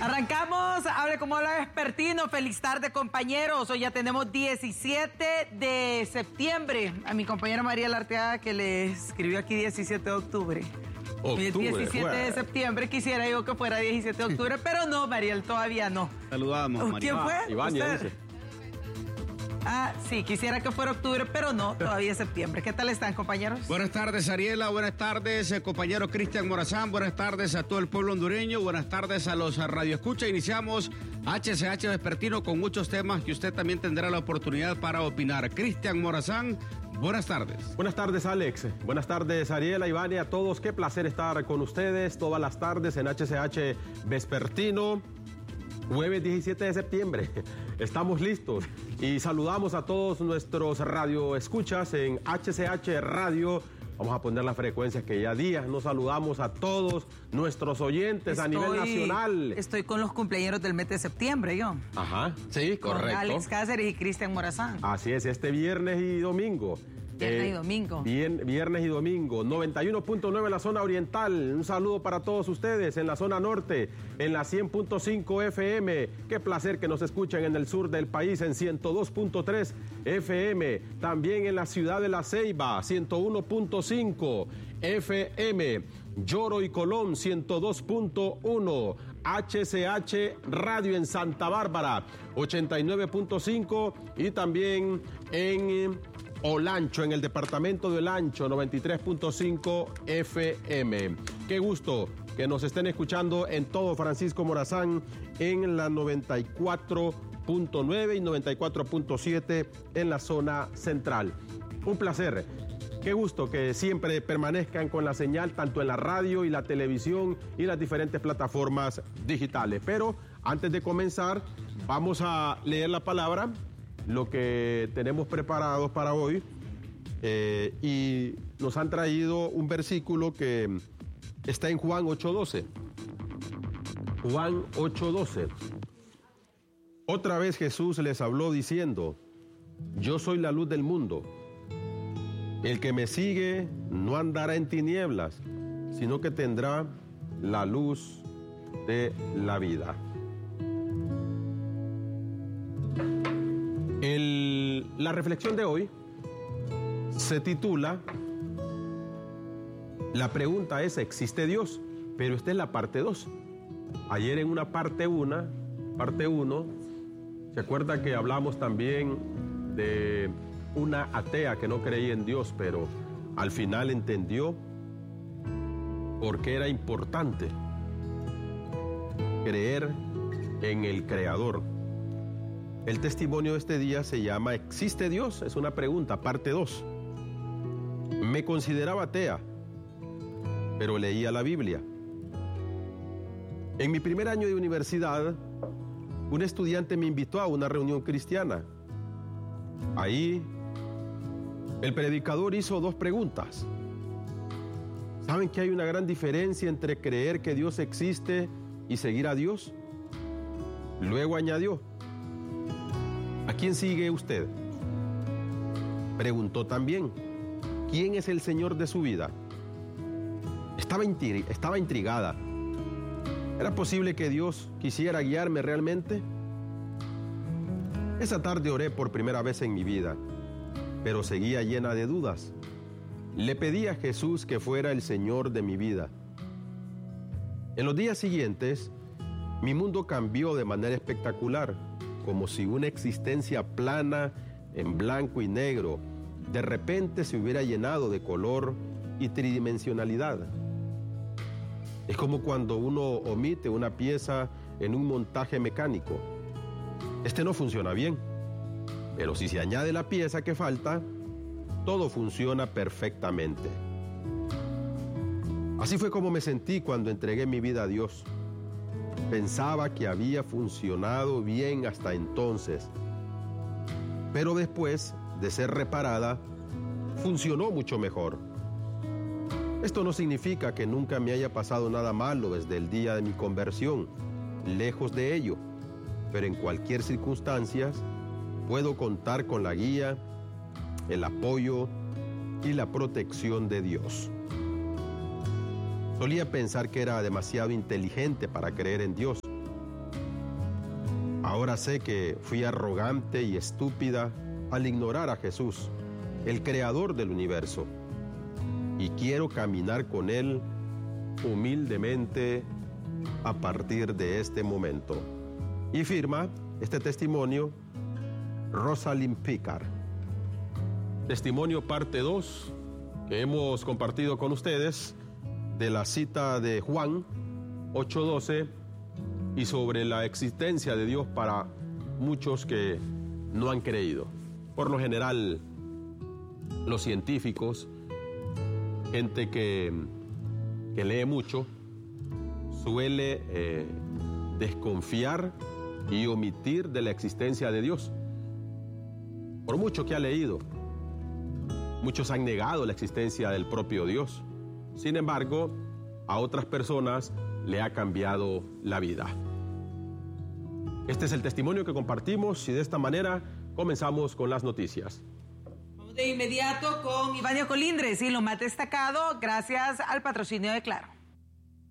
Arrancamos, hable como habla vespertino. Feliz tarde, compañeros. Hoy ya tenemos 17 de septiembre. A mi compañera María Larteaga, que le escribió aquí 17 de octubre. Hoy es 17 de septiembre. Quisiera yo que fuera 17 de octubre, pero no, Mariel, todavía no. Saludamos, María. ¿Quién fue? Iván, ya dice. Ah, sí, quisiera que fuera octubre, pero no, todavía es septiembre. ¿Qué tal están, compañeros? Buenas tardes, Ariela. Buenas tardes, compañero Cristian Morazán. Buenas tardes a todo el pueblo hondureño. Buenas tardes a los radioescuchas. Iniciamos HCH Vespertino con muchos temas que usted también tendrá la oportunidad para opinar. Cristian Morazán, buenas tardes. Buenas tardes, Alex. Buenas tardes, Ariela, Iván y a todos. Qué placer estar con ustedes todas las tardes en HCH Vespertino. Jueves 17 de septiembre, estamos listos y saludamos a todos nuestros radioescuchas en HCH Radio. Vamos a poner las frecuencias que ya días nos saludamos a todos nuestros oyentes a nivel nacional. Estoy con los cumpleaños del mes de septiembre, yo. Ajá, sí, correcto. Con Alex Cáceres y Cristian Morazán. Así es, este viernes y domingo. Viernes y domingo. Viernes y domingo, 91.9 en la zona oriental. Un saludo para todos ustedes en la zona norte, en la 100.5 FM. Qué placer que nos escuchen en el sur del país en 102.3 FM. También en la ciudad de La Ceiba, 101.5 FM. Lloro y Colón, 102.1. HCH Radio en Santa Bárbara, 89.5. Y también en Olancho, en el departamento de Olancho, 93.5 FM. Qué gusto que nos estén escuchando en todo Francisco Morazán, en la 94.9 y 94.7 en la zona central. Un placer. Qué gusto que siempre permanezcan con la señal tanto en la radio y la televisión y las diferentes plataformas digitales. Pero antes de comenzar, vamos a leer la palabra, lo que tenemos preparados para hoy, y nos han traído un versículo que está en Juan 8:12. Juan 8:12. Otra vez Jesús les habló diciendo: yo soy la luz del mundo. El que me sigue no andará en tinieblas, sino que tendrá la luz de la vida. La reflexión de hoy se titula, la pregunta es, ¿existe Dios? Pero esta es la parte 2. Ayer en una parte 1, ¿se acuerda que hablamos también de una atea que no creía en Dios, pero al final entendió por qué era importante creer en el Creador? El testimonio de este día se llama ¿existe Dios? Es una pregunta, parte 2. Me consideraba atea, pero leía la Biblia. En mi primer año de universidad, un estudiante me invitó a una reunión cristiana. Ahí, el predicador hizo 2 preguntas. ¿Saben que hay una gran diferencia entre creer que Dios existe y seguir a Dios? Luego añadió: ¿a quién sigue usted? Preguntó también: ¿quién es el Señor de su vida? Estaba intrigada. ¿Era posible que Dios quisiera guiarme realmente? Esa tarde oré por primera vez en mi vida, pero seguía llena de dudas. Le pedí a Jesús que fuera el Señor de mi vida. En los días siguientes, mi mundo cambió de manera espectacular, como si una existencia plana, en blanco y negro, de repente se hubiera llenado de color y tridimensionalidad. Es como cuando uno omite una pieza en un montaje mecánico. Este no funciona bien, pero si se añade la pieza que falta, todo funciona perfectamente. Así fue como me sentí cuando entregué mi vida a Dios. Pensaba que había funcionado bien hasta entonces, pero después de ser reparada, funcionó mucho mejor. Esto no significa que nunca me haya pasado nada malo desde el día de mi conversión, lejos de ello, pero en cualquier circunstancia puedo contar con la guía, el apoyo y la protección de Dios. Solía pensar que era demasiado inteligente para creer en Dios, Ahora sé que fui arrogante y estúpida al ignorar a Jesús, el creador del universo, y quiero caminar con Él humildemente a partir de este momento. Y firma este testimonio Rosalind Picard. Testimonio parte 2 que hemos compartido con ustedes de la cita de Juan 8:12 y sobre la existencia de Dios para muchos que no han creído. Por lo general, los científicos, gente que lee mucho, suele desconfiar y omitir de la existencia de Dios. Por mucho que ha leído, muchos han negado la existencia del propio Dios. Sin embargo, a otras personas le ha cambiado la vida. Este es el testimonio que compartimos y de esta manera comenzamos con las noticias. Vamos de inmediato con Ivania Colindres y lo más destacado gracias al patrocinio de Claro.